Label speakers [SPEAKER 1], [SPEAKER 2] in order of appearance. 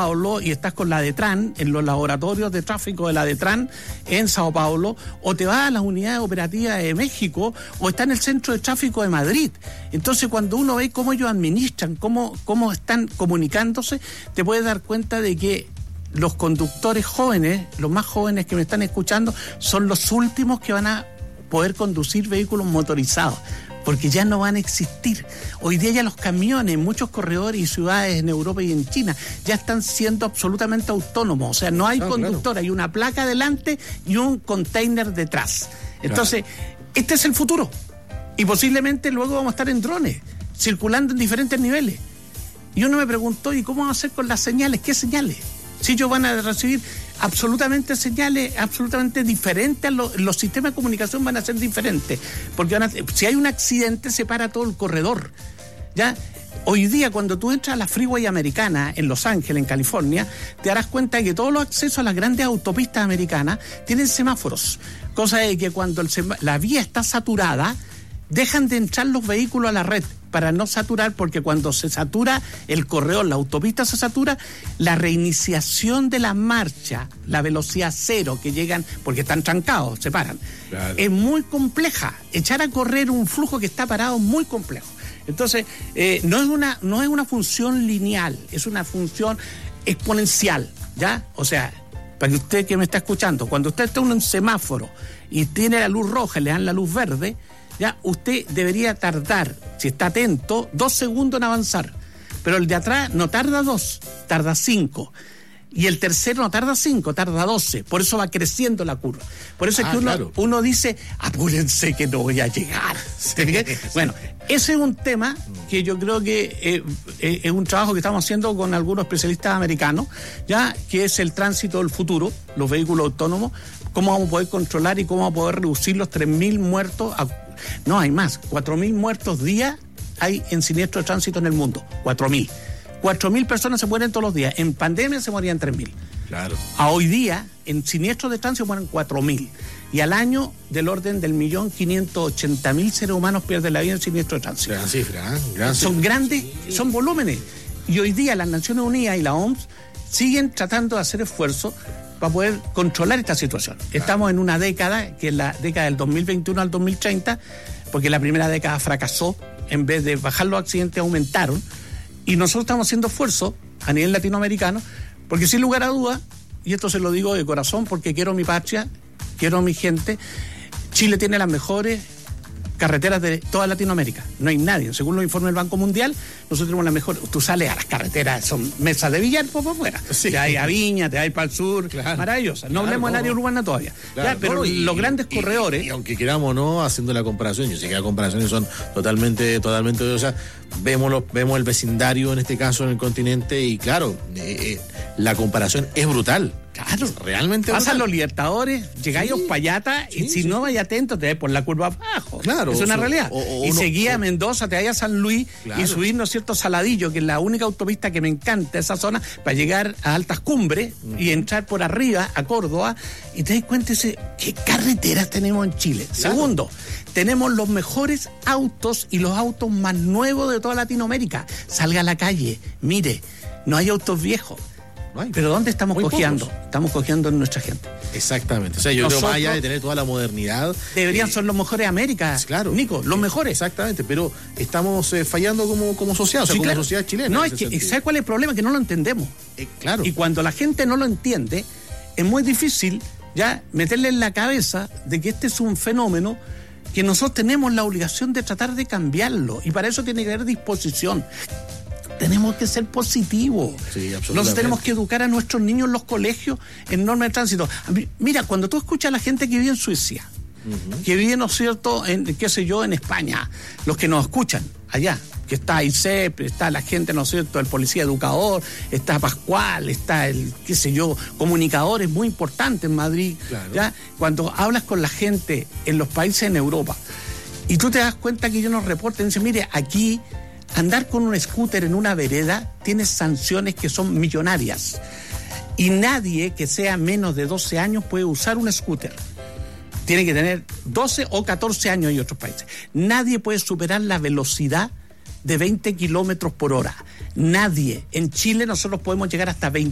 [SPEAKER 1] Paulo y estás con la DETRAN, en los laboratorios de tráfico de la DETRAN en Sao Paulo, o te vas a las unidades operativas de México, o está en el centro de tráfico de Madrid. Entonces, cuando uno ve cómo ellos administran, cómo están comunicándose, te puedes dar cuenta de que los conductores jóvenes, los más jóvenes que me están escuchando, son los últimos que van a poder conducir vehículos motorizados, porque ya no van a existir. Hoy día ya los camiones, muchos corredores y ciudades en Europa y en China ya están siendo absolutamente autónomos. O sea, no hay conductor, hay una placa delante y un container detrás. Entonces, este es el futuro. Y posiblemente luego vamos a estar en drones, circulando en diferentes niveles. Y uno me preguntó, ¿y cómo vamos a hacer con las señales? ¿Qué señales? Si ellos van a recibir absolutamente señales absolutamente diferentes, los sistemas de comunicación van a ser diferentes, porque si hay un accidente se para todo el corredor, ¿ya? Hoy día, cuando tú entras a la Freeway americana en Los Ángeles, en California, te darás cuenta de que todos los accesos a las grandes autopistas americanas tienen semáforos, cosa de que cuando la vía está saturada, dejan de entrar los vehículos a la red para no saturar, porque cuando se satura el corredor, la autopista se satura, la reiniciación de la marcha, la velocidad cero que llegan, porque están trancados, se paran, es muy compleja. Echar a correr un flujo que está parado es muy complejo. Entonces, no es una función lineal, es una función exponencial, ¿ya? O sea, para que usted que me está escuchando, cuando usted está en un semáforo y tiene la luz roja y le dan la luz verde, ya usted debería tardar, si está atento, 2 segundos en avanzar. Pero el de atrás no tarda 2, tarda 5. Y el tercero no tarda 5, tarda 12. Por eso va creciendo la curva. Por eso es que uno dice, apúrense que no voy a llegar. Bueno, ese es un tema que yo creo que es un trabajo que estamos haciendo con algunos especialistas americanos, ya, que es el tránsito del futuro, los vehículos autónomos, cómo vamos a poder controlar y cómo vamos a poder reducir los 3.000 muertos no, hay más, 4.000 muertos día hay en siniestro de tránsito en el mundo, 4.000. 4.000 personas se mueren todos los días. En pandemia se morían 3.000.
[SPEAKER 2] Claro.
[SPEAKER 1] A hoy día, en siniestros de tránsito mueren 4.000. Y al año, del orden del 1.580.000 seres humanos pierden la vida en siniestros de tránsito.
[SPEAKER 2] Gran cifra.
[SPEAKER 1] Son grandes, son volúmenes. Y hoy día las Naciones Unidas y la OMS siguen tratando de hacer esfuerzos para poder controlar esta situación. Estamos en una década, que es la década del 2021 al 2030, porque la primera década fracasó, en vez de bajar los accidentes aumentaron, y nosotros estamos haciendo esfuerzos a nivel latinoamericano, porque sin lugar a dudas, y esto se lo digo de corazón porque quiero mi patria, quiero a mi gente, Chile tiene las mejores carreteras de toda Latinoamérica. No hay nadie. Según los informes del Banco Mundial, nosotros tenemos la mejor. Tú sales a las carreteras, son mesas de billar por afuera. Sí. Te hay a Viña, te hay para el sur, maravillosa. No hablemos del área urbana todavía. Claro, pero los grandes corredores.
[SPEAKER 2] Y aunque queramos no, haciendo la comparación, yo sé que las comparaciones son totalmente odiosas, vemos el vecindario en este caso en el continente y claro, la comparación es brutal.
[SPEAKER 1] Claro,
[SPEAKER 2] realmente
[SPEAKER 1] pasan los Libertadores, llegáis a Uspallata y si no vais atento te vais por la curva abajo. Claro, es una realidad. Y seguía a Mendoza, te vais a San Luis y subir, ¿no es cierto?, Saladillo, que es la única autopista que me encanta esa zona, para llegar a altas cumbres y entrar por arriba a Córdoba y te das cuenta de qué carreteras tenemos en Chile. Claro. Segundo, tenemos los mejores autos y los autos más nuevos de toda Latinoamérica. Salga a la calle, mire, no hay autos viejos. Pero ¿dónde estamos cojeando? Estamos cojeando en nuestra gente.
[SPEAKER 2] Exactamente. O sea, yo creo que más allá de tener toda la modernidad,
[SPEAKER 1] deberían ser los mejores de América.
[SPEAKER 2] Claro.
[SPEAKER 1] Nico, los mejores.
[SPEAKER 2] Exactamente, pero estamos fallando como sociedad, o sea, como sociedad chilena.
[SPEAKER 1] No, es que, ¿sabes cuál es el problema? Que no lo entendemos.
[SPEAKER 2] Claro.
[SPEAKER 1] Y cuando la gente no lo entiende, es muy difícil ya meterle en la cabeza de que este es un fenómeno que nosotros tenemos la obligación de tratar de cambiarlo. Y para eso tiene que haber disposición. Tenemos que ser positivos. Sí, nosotros tenemos que educar a nuestros niños en los colegios en normas de tránsito. Mira, cuando tú escuchas a la gente que vive en Suecia, que vive, ¿no es cierto?, en España, los que nos escuchan allá, que está ICEP, está la gente, ¿no es cierto?, el policía educador, está Pascual, está el, comunicador, es muy importante en Madrid. Claro. ¿Ya? Cuando hablas con la gente en los países en Europa y tú te das cuenta que ellos nos reportan y dicen, mire, aquí andar con un scooter en una vereda tiene sanciones que son millonarias. Y nadie que sea menos de 12 años puede usar un scooter. Tiene que tener 12 o 14 años en otros países. Nadie puede superar la velocidad de 20 kilómetros por hora. Nadie. En Chile nosotros podemos llegar hasta 20.